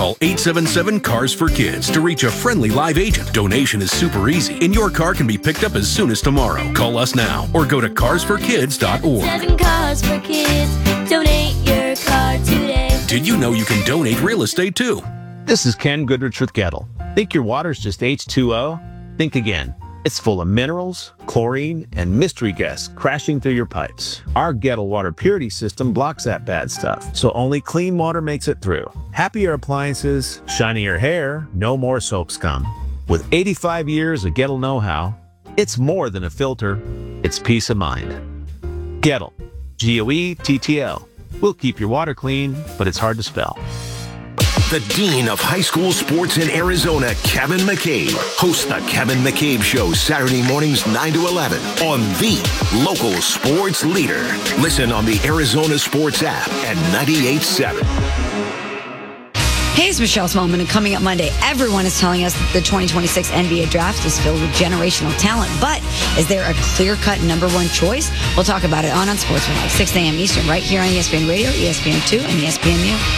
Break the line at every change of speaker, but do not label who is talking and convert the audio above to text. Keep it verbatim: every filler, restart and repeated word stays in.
Call eight seven seven, C A R S for Kids to reach a friendly live agent. Donation is super easy, and your car can be picked up as soon as tomorrow. Call us now or go to cars for kids dot org.
Seven cars for kids. Donate your car today.
Did you know you can donate real estate too?
This is Ken Goodrich with Gettle. Think your water's just H two O? Think again. It's full of minerals, chlorine, and mystery gas crashing through your pipes. Our Gettle water purity system blocks that bad stuff, so only clean water makes it through. Happier appliances, shinier hair, no more soap scum. With eighty-five years of Gettle know-how, it's more than a filter, it's peace of mind. Gettle, G O E T T L. We'll keep your water clean, but it's hard to spell.
The Dean of High School Sports in Arizona, Kevin McCabe, hosts the Kevin McCabe Show Saturday mornings nine to eleven on the local sports leader. Listen on the Arizona Sports app at ninety-eight point seven.
Hey, it's Michelle Smallman, and coming up Monday, everyone is telling us that the twenty twenty-six N B A draft is filled with generational talent, but is there a clear-cut number one choice? We'll talk about it on On Sports Tonight, six a.m. Eastern, right here on E S P N Radio, E S N two, and E S P N U.